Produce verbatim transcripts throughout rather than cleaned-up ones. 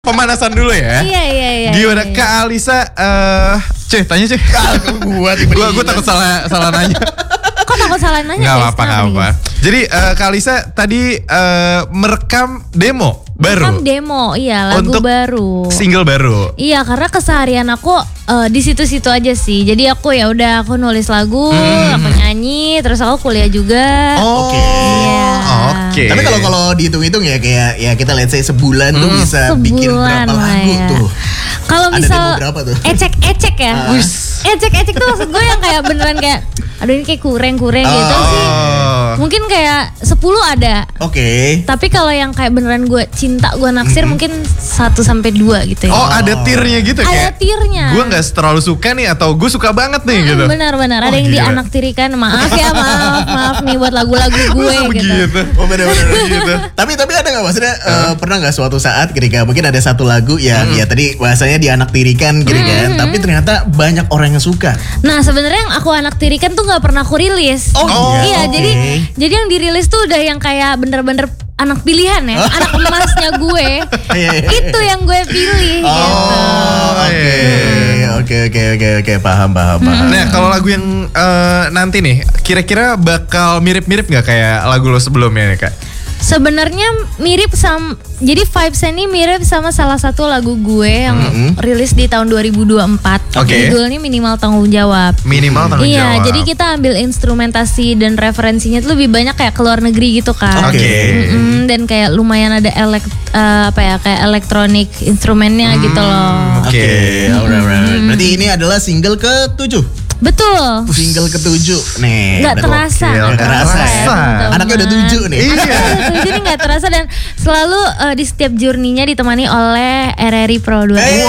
Pemanasan dulu ya. Iya iya iya. Gimana iya, iya. Kak Alisa? Uh, Ceh, tanya Ceh. Gua Gua gue takut salah salah nanya. Kok takut salah nanya? Gak guys? apa-apa, Kenapa gak nih, apa. guys? Jadi uh, Kak Alisa tadi uh, merekam demo baru. Merekam demo, iya lagu Untuk baru. Single baru. Iya, karena keseharian aku uh, di situ-situ aja sih. Jadi aku ya udah aku nulis lagu, Hmm. aku nyanyi, terus aku kuliah juga. Oh, Oke. Iya. Oke. Tapi kalau kalau dihitung-hitung ya kayak ya kita lihat say sebulan tuh bisa bikin Sebulan berapa lah lagu ya. tuh. Kalau Ada misal demo berapa tuh? ecek-ecek ya. Ah. Wis. Ecek-ecek tuh maksud gue yang kayak beneran kayak aduh ini kayak kurang-kurang gitu Oh. sih. Mungkin kayak sepuluh ada. Oke. Tapi kalau yang kayak beneran gue cinta, gue naksir mungkin satu sampai dua gitu ya. Oh, ada tiernya gitu Ada kayak. tiernya. Gue nggak terlalu suka nih atau gue suka banget nih gitu. Benar-benar Oh, ada yang gila. dianaktirikan. Maaf ya, maaf, maaf nih buat lagu-lagu gue Masa gitu. begitu? Oh benar-benar Gitu. Tapi tapi ada nggak maksudnya eh, pernah nggak suatu saat ketika mungkin ada satu lagu yang ya tadi bahasanya dianaktirikan gitu kan, tapi ternyata banyak orang yang suka. Nah sebenarnya yang aku anaktirikan tuh nggak pernah aku rilis. Oh, iya, oke. jadi jadi yang dirilis tuh udah yang kayak bener-bener anak pilihan ya, anak emasnya gue. Iya, iya. Itu yang gue pilih gitu. Oh, oke, oke, oke, oke, oke, paham, paham, paham. Nah, kalau lagu yang eh, nanti nih, kira-kira bakal mirip-mirip nggak kayak lagu lo sebelumnya nih Kak? Sebenarnya mirip sama, jadi vibes-nya ini mirip sama salah satu lagu gue yang rilis di tahun dua ribu dua puluh empat. Oke. Judulnya Minimal Tanggung Jawab. Minimal tanggung Iya, jawab. jadi kita ambil instrumentasi dan referensinya tuh lebih banyak kayak ke luar negeri gitu kan. Oke. Mm-mm, dan kayak lumayan ada elek, eh, apa ya kayak elektronik instrumennya gitu loh. Oke. Oke, alright, alright. Berarti ini adalah single ketujuh. Betul. Single ketujuh nih. Nggak Udah terasa, gokil, nggak nggak terasa, ya, terasa. teman-teman. Anaknya udah tujuh nih. Iya. Anaknya udah tujuh nih nggak terasa dan selalu eh, di setiap journey-nya ditemani oleh R R I Pro dua. Eh,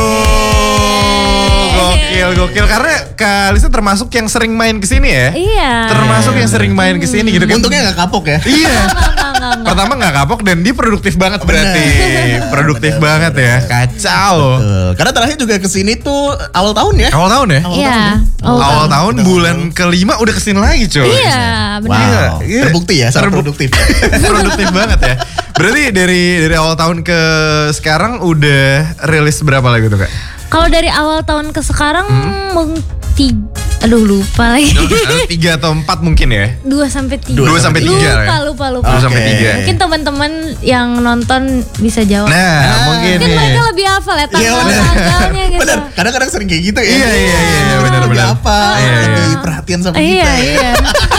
Waduh, gokil gokil karena Kak Alisa termasuk yang sering main kesini ya. Iya. Termasuk yang sering main kesini gitu kan. Untungnya nggak kapok ya. Iya. Nggak, nggak, nggak, nggak. Pertama nggak kapok dan dia produktif banget berarti. Produktif banget ya. Kacau. Betul. Karena terakhir juga kesini tuh awal tahun ya. Awal tahun ya? Iya. Awal tahun bulan kelima udah kesini lagi coy. Iya, benar. Iya, Wow. iya. Terbukti ya, sangat Terbuk- produktif. Produktif banget ya. Berarti dari dari awal tahun ke sekarang udah rilis berapa lagu tuh Kak? Kalau dari awal tahun ke sekarang mungkin tiga, aduh lupa lagi. Ada tiga atau empat mungkin ya? Dua sampai tiga. Dua sampai tiga Lupa, ya? lupa, lupa. Dua sampai Oke. tiga. Mungkin teman-teman yang nonton bisa jawab. Nah, mungkin Mungkin nih. mereka lebih hafal ya Iya, bener. tanggal-tanggalnya gitu. Bener, kadang-kadang sering kayak gitu ya. Iya, iya, iya, iya, bener, Lebih bener. apa, Iya, iya. lebih perhatian sama kita. Iya, ya. iya.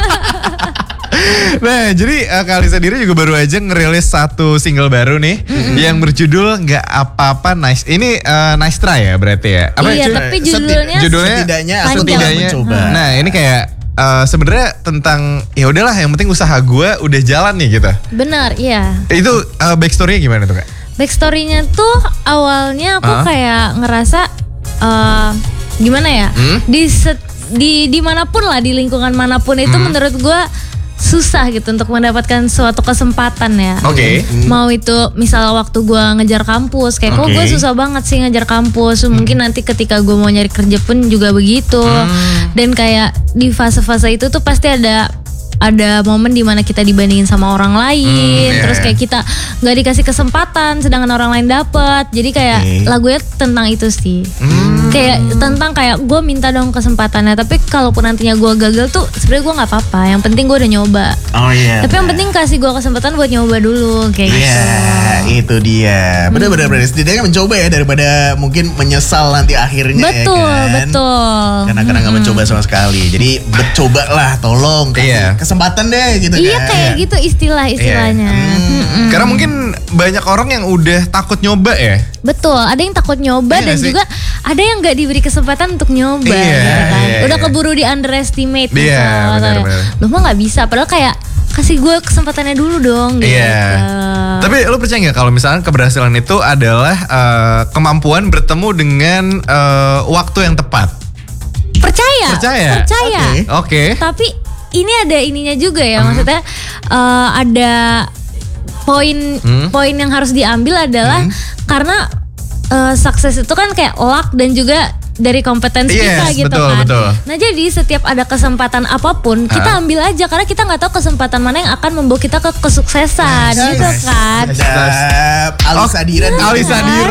Nah, jadi uh, Kak Alisa sendiri juga baru aja ngerilis satu single baru nih yang berjudul Nggak Apa-apa Nice. Ini uh, Nice Try ya berarti ya? Iya, cuy? tapi Seti- judulnya judulnya setidaknya aku panjang. telah setidaknya. mencoba. Nah, ini kayak uh, sebenarnya tentang ya udahlah yang penting usaha gue udah jalan nih gitu. benar, iya. Itu uh, backstory-nya gimana tuh Kak? Backstory-nya tuh awalnya aku Hah? kayak ngerasa eh, gimana ya? Hmm? Di set- di dimanapun lah, di lingkungan manapun itu Hmm. menurut gue susah gitu untuk mendapatkan suatu kesempatan ya. Oke. Mau itu misal waktu gue ngejar kampus, kayak kok Oke. gue susah banget sih ngejar kampus. Mungkin nanti ketika gue mau nyari kerja pun juga begitu. Dan kayak di fase-fase itu tuh pasti ada ada momen dimana kita dibandingin sama orang lain, Hmm, terus iya. kayak kita nggak dikasih kesempatan, sedangkan orang lain dapet. Jadi kayak Oke. lagunya tentang itu sih. Hmm. Kayak tentang kayak gue minta dong kesempatannya, tapi kalaupun nantinya gue gagal tuh sebenarnya gue nggak apa-apa. Yang penting gue udah nyoba. Oh iya. Tapi yang penting kasih gue kesempatan buat nyoba dulu kayak Iya, gitu. itu dia. Benar-benar benar. Setidaknya mencoba ya daripada mungkin menyesal nanti akhirnya. Betul, ya kan? betul. Karena karena nggak mencoba sama sekali. Jadi bercoba lah, tolong kasih Iya. kesempatan deh gitu Iya kan. kayak gitu istilah-istilahnya. Mm-mm. Karena mungkin banyak orang yang udah takut nyoba ya. Betul, ada yang takut nyoba Iya dan nggak sih? juga ada yang nggak diberi kesempatan untuk nyoba Iya, gitu kan. iya, Udah iya. keburu di underestimate gitu. Iya, Atau benar, ya, benar. lu mah nggak bisa, padahal kayak kasih gue kesempatannya dulu dong gitu. Iya. Tapi lu percaya nggak kalau misalnya keberhasilan itu adalah uh, kemampuan bertemu dengan uh, waktu yang tepat? Percaya. Percaya? Percaya. Oke. Oke. Tapi ini ada ininya juga ya, Hmm. maksudnya eh, ada poin Hmm. poin yang harus diambil adalah karena eh, sukses itu kan kayak luck dan juga dari kompetensi Yes, kita gitu betul, kan. betul. Nah jadi setiap ada kesempatan apapun kita ambil aja karena kita nggak tahu kesempatan mana yang akan membawa kita ke kesuksesan Nice. gitu kan. Ada Alisa Dira. Alisa Dira.